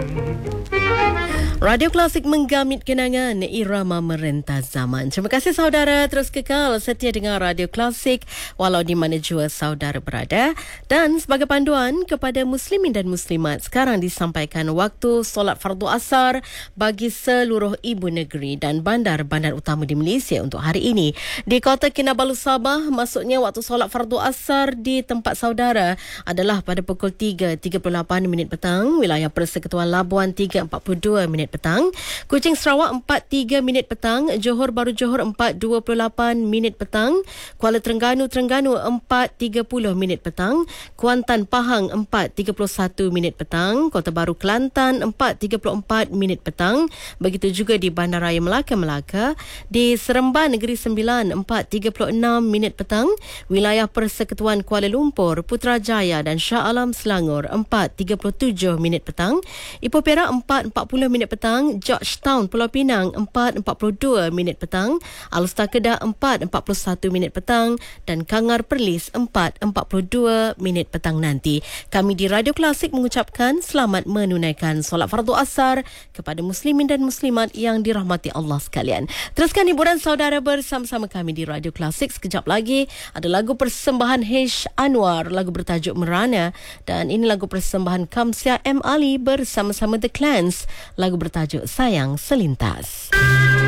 Radio Klasik menggamit kenangan irama merentas zaman. Terima kasih saudara, terus kekal setia dengar Radio Klasik walau di mana jua saudara berada. Dan sebagai panduan kepada muslimin dan muslimat, sekarang disampaikan waktu solat fardu asar bagi seluruh ibu negeri dan bandar-bandar utama di Malaysia untuk hari ini. Di Kota Kinabalu Sabah, maksudnya waktu solat fardu asar di tempat saudara adalah pada pukul 3.38 minit petang, wilayah Persekutuan Labuan 3.42 minit petang, Kuching Sarawak 4.3 minit petang, Johor Bahru Johor 4.28 minit petang, Kuala Terengganu 4.30 minit petang, Kuantan Pahang 4.31 minit petang, Kota Baru Kelantan 4.34 minit petang, begitu juga di Bandaraya Melaka, di Seremban Negeri Sembilan 4.36 minit petang, wilayah Persekutuan Kuala Lumpur, Putrajaya dan Shah Alam Selangor 4.37 minit petang, Ipoh Perak 4.40 minit petang, Georgetown Pulau Pinang 4.42 minit petang, Alstar Kedah 4.41 minit petang dan Kangar Perlis 4.42 minit petang nanti. Kami di Radio Klasik mengucapkan selamat menunaikan solat fardu asar kepada muslimin dan muslimat yang dirahmati Allah sekalian. Teruskan hiburan saudara bersama-sama kami di Radio Klasik. Sekejap lagi ada lagu persembahan H. Anwar, lagu bertajuk Merana, dan ini lagu persembahan Kamsia M. Ali bersama-sama The Clans, lagu bertajuk Sayang Selintas.